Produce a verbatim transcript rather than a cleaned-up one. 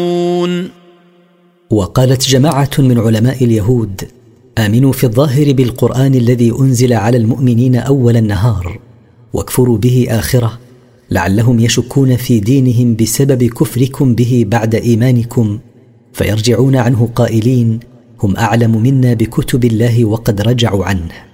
وقالت جماعة من علماء اليهود: آمنوا في الظاهر بالقرآن الذي أنزل على المؤمنين أول النهار، واكفروا به آخره، لعلهم يشكون في دينهم بسبب كفركم به بعد إيمانكم، فيرجعون عنه قائلين: هم أعلم منا بكتب الله وقد رجعوا عنه.